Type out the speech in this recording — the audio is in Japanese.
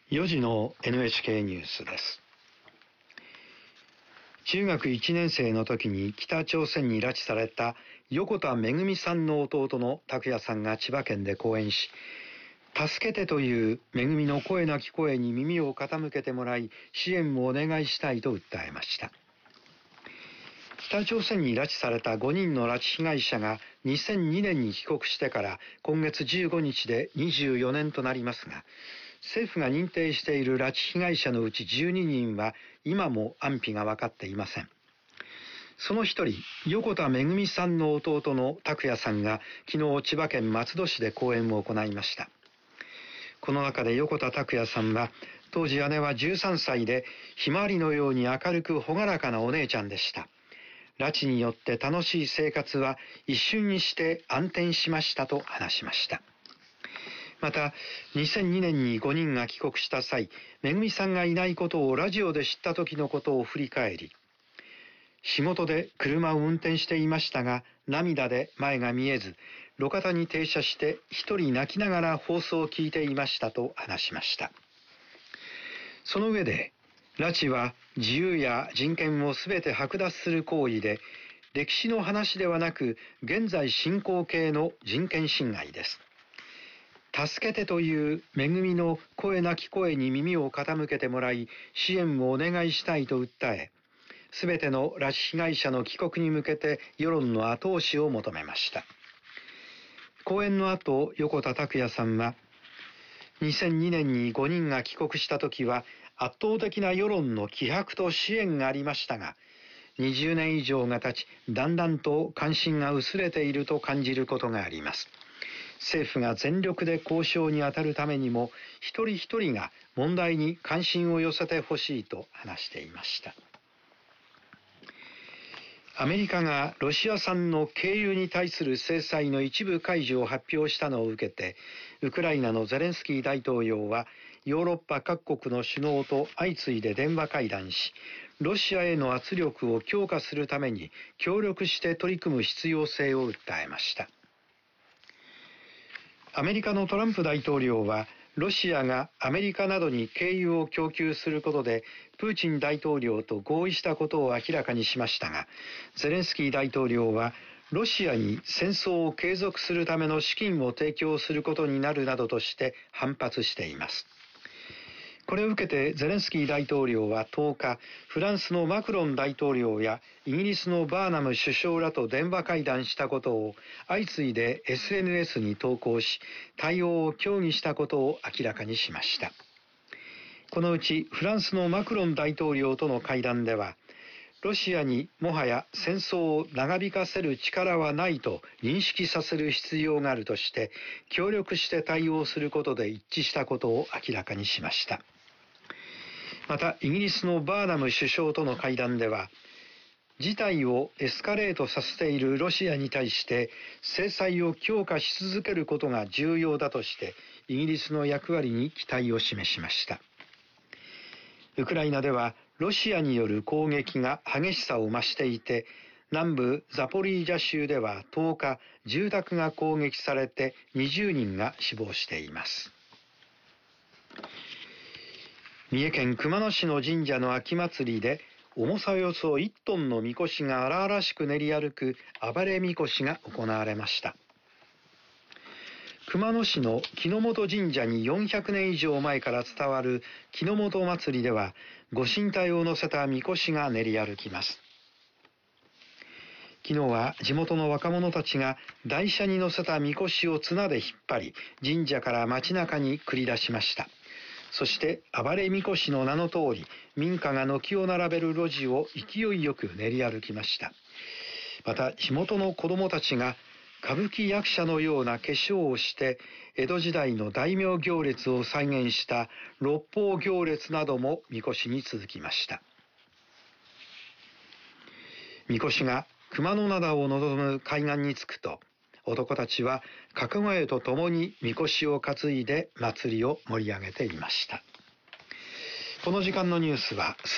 4時の NHK ニュースです。中学1年生の時に北朝鮮に拉致された横田めぐみさんの弟の拓也さんが千葉県で講演し、助けてというめぐみの声なき声に耳を傾けてもらい、支援をお願いしたいと訴えました。北朝鮮に拉致された5人の拉致被害者が2002年に帰国してから今月15日で24年となりますが、政府が認定している拉致被害者のうち12人は今も安否が分かっていません。その一人、横田めぐみさんの弟の拓也さんが昨日千葉県松戸市で講演を行いました。この中で横田拓也さんは、当時姉は13歳でひまわりのように明るく朗らかなお姉ちゃんでした。拉致によって楽しい生活は一瞬にして暗転しましたと話しました。また、2002年に5人が帰国した際、めぐみさんがいないことをラジオで知った時のことを振り返り、仕事で車を運転していましたが、涙で前が見えず、路肩に停車して一人泣きながら放送を聞いていましたと話しました。その上で、拉致は自由や人権をすべて剥奪する行為で、歴史の話ではなく、現在進行形の人権侵害です。助けてというめぐみの声なき声に耳を傾けてもらい、支援をお願いしたいと訴え、すべての拉致被害者の帰国に向けて世論の後押しを求めました。講演の後、横田拓也さんは、2002年に5人が帰国した時は圧倒的な世論の気迫と支援がありましたが、20年以上が経ち、だんだんと関心が薄れていると感じることがあります。政府が全力で交渉に当たるためにも、一人一人が問題に関心を寄せてほしいと話していました。アメリカがロシア産の軽油に対する制裁の一部解除を発表したのを受けて、ウクライナのゼレンスキー大統領はヨーロッパ各国の首脳と相次いで電話会談し、ロシアへの圧力を強化するために協力して取り組む必要性を訴えました。アメリカのトランプ大統領は、ロシアがアメリカなどに軽油を供給することでプーチン大統領と合意したことを明らかにしましたが、ゼレンスキー大統領はロシアに戦争を継続するための資金を提供することになるなどとして反発しています。これを受けてゼレンスキー大統領は10日、フランスのマクロン大統領やイギリスのバーナム首相らと電話会談したことを相次いで SNS に投稿し、対応を協議したことを明らかにしました。このうちフランスのマクロン大統領との会談では、ロシアにもはや戦争を長引かせる力はないと認識させる必要があるとして、協力して対応することで一致したことを明らかにしました。また、イギリスのバーナム首相との会談では、事態をエスカレートさせているロシアに対して制裁を強化し続けることが重要だとして、イギリスの役割に期待を示しました。ウクライナではロシアによる攻撃が激しさを増していて、南部ザポリージャ州では10日、住宅が攻撃されて20人が死亡しています。三重県熊野市の神社の秋祭りで、重さおよそ1トンのみこしが荒々しく練り歩く暴れみこしが行われました。熊野市の木之本神社に400年以上前から伝わる木之本祭りでは、ご神体を乗せたみこしが練り歩きます。昨日は地元の若者たちが台車に乗せたみこしを綱で引っ張り、神社から街中に繰り出しました。そして暴れみこしの名の通り、民家が軒を並べる路地を勢いよく練り歩きました。また地元の子供たちが歌舞伎役者のような化粧をして江戸時代の大名行列を再現した六方行列などもみこしに続きました。みこしが熊野灘を望む海岸に着くと、男たちは掛け声とともにみこしを担いで祭りを盛り上げていました。この時間のニュースは